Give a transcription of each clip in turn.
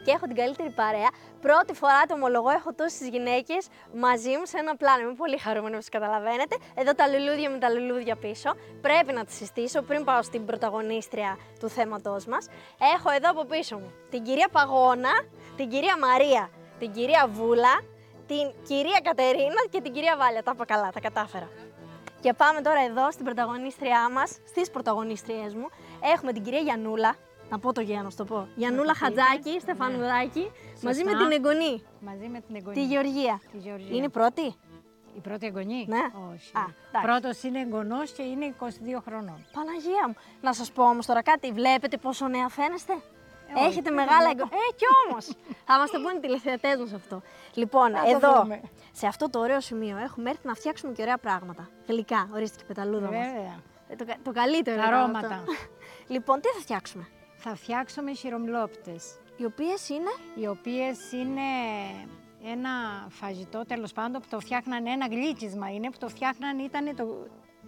και έχω την καλύτερη παρέα. Πρώτη φορά, το ομολογώ, έχω τόσες γυναίκες μαζί μου σε ένα πλάνο. Είμαι πολύ χαρούμενη, όπως καταλαβαίνετε. Εδώ τα λουλούδια με τα λουλούδια πίσω. Πρέπει να τις συστήσω πριν πάω στην πρωταγωνίστρια του θέματός μας. Έχω εδώ από πίσω μου την κυρία Παγώνα, την κυρία Μαρία, την κυρία Βούλα, την κυρία Κατερίνα και την κυρία Βάλια. Τα είπα καλά, τα κατάφερα. Και πάμε τώρα εδώ στην πρωταγωνίστριά μας, στις πρωταγωνίστριές μου. Έχουμε την κυρία Γιαννούλα, να πω το Γιάννος, το πω. Γιαννούλα Χατζάκη, Στεφανουδάκη, μαζί με την εγγονή. Μαζί με την εγγονή. Τη Γεωργία. Είναι πρώτη. Η πρώτη εγγονή. Ναι. Όχι. Α, Πρώτος είναι εγγονός και είναι 22 χρονών. Παναγία μου. Να σας πω όμως τώρα κάτι, βλέπετε πόσο νέα φαίνεστε. Έχετε όχι, μεγάλα εγγονή. Κι όμως. Θα μας το πούνε οι τηλεθεατές μας αυτό. Λοιπόν, εδώ, σε αυτό το ωραίο σημείο έχουμε έρθει να φτιάξουμε και ωραία πράγματα. Γλυκά, ορίστε και πεταλούδα μας. Βέβαια. Το καλύτερο. Αρώματα. Λοιπόν, τι θα φτιάξουμε. Θα φτιάξουμε χειρομυλόπιτες. Οι οποίες είναι. Οι οποίες είναι ένα φαγητό, τέλος πάντων, που το φτιάχνανε, ένα γλύκισμα είναι, που το φτιάχνανε, ήταν το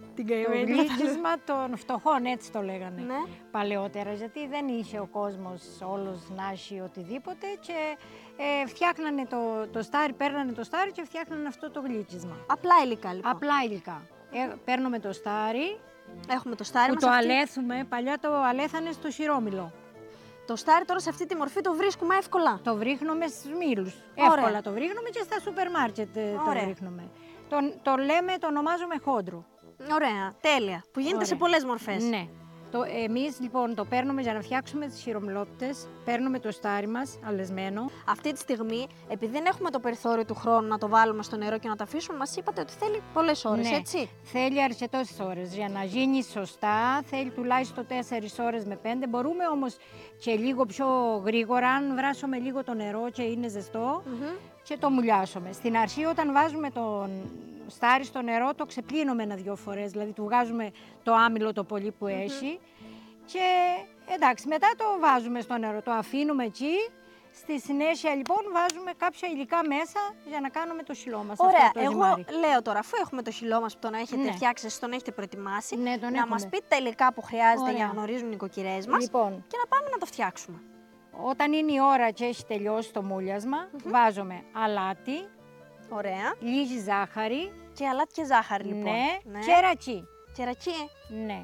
γλύκισμα των φτωχών, έτσι το λέγανε παλαιότερα, γιατί δεν είχε ο κόσμος όλος να έχει οτιδήποτε και φτιάχνανε το στάρι, παίρνανε το στάρι και φτιάχνανε αυτό το γλύκισμα. Απλά υλικά λοιπόν. Απλά υλικά. Παίρνουμε το στάρι, έχουμε το στάρι που μας το αλέθουμε, παλιά το αλέθανε στο σιρόμυλο. Το στάρι τώρα σε αυτή τη μορφή το βρίσκουμε εύκολα. Το βρίχνουμε στους μήλους. Εύκολα το βρίχνουμε και στα σούπερ μάρκετ το βρίχνουμε. Το λέμε, το ονομάζουμε χόντρο. Ωραία, τέλεια. Που γίνεται σε πολλές μορφές. Ναι. Εμείς λοιπόν το παίρνουμε για να φτιάξουμε τις χειρομυλόπιτες, παίρνουμε το στάρι μας αλεσμένο. Αυτή τη στιγμή, επειδή δεν έχουμε το περιθώριο του χρόνου να το βάλουμε στο νερό και να το αφήσουμε, μας είπατε ότι θέλει πολλές ώρες, έτσι. Θέλει αρκετές ώρες. Για να γίνει σωστά θέλει τουλάχιστον 4 ώρες με 5. Μπορούμε όμως και λίγο πιο γρήγορα, αν βράσουμε λίγο το νερό και είναι ζεστό και το μουλιάσουμε. Στην αρχή όταν βάζουμε τον στάρι στο νερό το ξεπλύνουμε 1-2 φορές, δηλαδή του βγάζουμε το άμυλο το πολύ που έχει και εντάξει, μετά το βάζουμε στο νερό, το αφήνουμε εκεί. Στη συνέχεια λοιπόν βάζουμε κάποια υλικά μέσα για να κάνουμε το χυλό μας. Ωραία, αυτό το ζυμάρι. Λέω τώρα, αφού έχουμε το χυλό μας που τον έχετε φτιάξει, εσείς τον έχετε προετοιμάσει, να μας πείτε τα υλικά που χρειάζεται για να γνωρίζουν οι νοικοκυρές μας και να πάμε να το φτιάξουμε. Όταν είναι η ώρα και έχει τελειώσει το μούλιασμα, βάζουμε αλάτι. Ωραία. Λίγη ζάχαρη. Και αλάτι και ζάχαρη λοιπόν. Ναι. Και ρακί. Και ρακί. Ναι.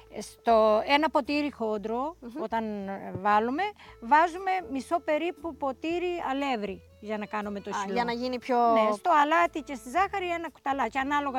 Στο ένα ποτήρι χόντρο, όταν βάλουμε, βάζουμε μισό περίπου ποτήρι αλεύρι για να κάνουμε το χυλό. Για να γίνει πιο... Ναι, στο αλάτι και στη ζάχαρη ένα κουταλάκι, ανάλογα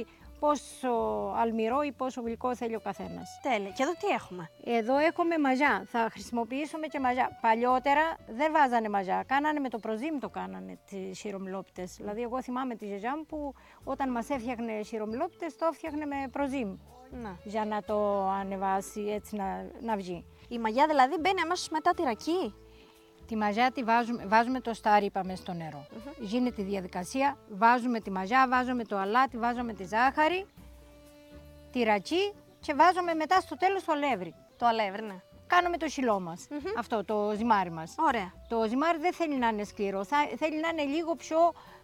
πόσο αλμυρό ή πόσο γλυκό θέλει ο καθένας. Τέλεια. Και εδώ τι έχουμε. Εδώ έχουμε μαγιά. Θα χρησιμοποιήσουμε και μαγιά. Παλιότερα δεν βάζανε μαγιά. Κάνανε με το προζύμι το κάνανε τις χειρομυλόπιτες. Δηλαδή, εγώ θυμάμαι τη γιαγιά μου που όταν μας έφτιαχνε χειρομυλόπιτες το έφτιαχνε με προζύμι. Για να το ανεβάσει έτσι να βγει. Η μαγιά δηλαδή μπαίνει αμέσως μετά τη ρακί. Τη μαγιά τη βάζουμε το στάρι, είπαμε, στο νερό. Γίνεται η διαδικασία, βάζουμε τη μαγιά, βάζουμε το αλάτι, βάζουμε τη ζάχαρη, τη ρακί και βάζουμε μετά στο τέλος το αλεύρι. Το αλεύρι, ναι. Κάνουμε το χυλό μας, αυτό το ζυμάρι μας. Ωραία. Το ζυμάρι δεν θέλει να είναι σκληρό, θέλει να είναι λίγο πιο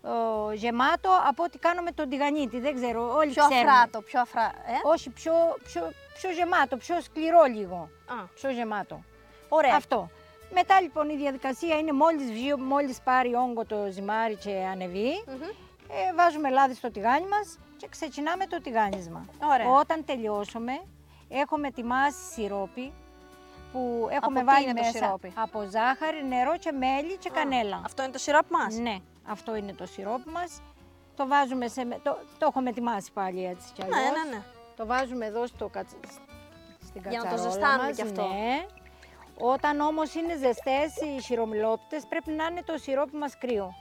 γεμάτο από ό,τι κάνουμε το τηγανίτι, δεν ξέρω, όλοι πιο ξέρουμε. Πιο αφράτο, Όχι, πιο γεμάτο, πιο σκληρό λίγο, πιο γεμάτο. Ωραία. Αυτό. Μετά λοιπόν η διαδικασία είναι μόλις πάρει όγκο το ζυμάρι και ανεβεί, βάζουμε λάδι στο τηγάνι μας και ξεκινάμε το τηγάνισμα. Ωραία. Όταν τελειώσουμε έχουμε ετοιμάσει σιρόπι που έχουμε βάλει μέσα από ζάχαρη, νερό και μέλι και κανέλα. Αυτό είναι το σιρόπι μας? Ναι, αυτό είναι το σιρόπι μας. Το βάζουμε το έχουμε ετοιμάσει πάλι έτσι κι αλλιώς. Ναι. Το βάζουμε εδώ στην κατσαρόλα για να το ζεστάνουμε μας, κι αυτό. Ναι. Όταν όμως είναι ζεστές οι χειρομυλόπιτες πρέπει να είναι το σιρόπι μας κρύο.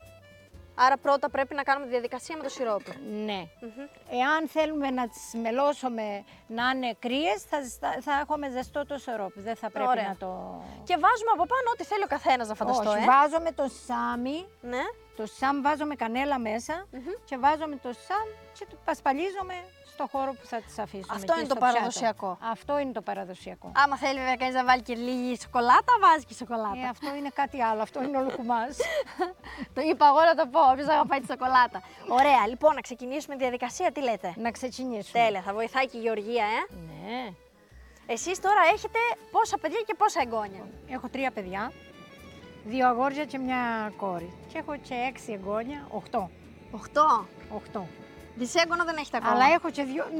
Άρα πρώτα πρέπει να κάνουμε τη διαδικασία με το σιρόπι. Ναι. Εάν θέλουμε να τις μελώσουμε να είναι κρύες, θα έχουμε ζεστό το σιρόπι. Δεν θα πρέπει να το... Και βάζουμε από πάνω ό,τι θέλει ο καθένας, να φανταστώ. Όχι, βάζουμε το σάμι. Ναι. Το σάμ βάζουμε κανέλα μέσα και βάζουμε το σάμ και το πασπαλίζουμε στο χώρο που θα τις αφήσουμε. Αυτό είναι το παραδοσιακό. Αυτό είναι το παραδοσιακό. Άμα θέλει βέβαια κανείς να βάλει και λίγη σοκολάτα, βάζει και σοκολάτα. Αυτό είναι κάτι άλλο, αυτό είναι όλο κουμάς. Το είπα εγώ να το πω, όποιος αγαπάει τη σοκολάτα. Ωραία, λοιπόν, να ξεκινήσουμε τη διαδικασία, τι λέτε? Να ξεκινήσουμε. Τέλεια, θα βοηθάει και η Γεωργία, Ναι. Εσείς τώρα έχετε πόσα παιδιά και πόσα εγγόνια? Έχω 3 παιδιά. 2 αγόρια και μια κόρη. Και έχω και 6 εγγόνια, 8. 8. 8. Δυσέγγωνο δεν έχετε ακόμα. Αλλά έχω και 2.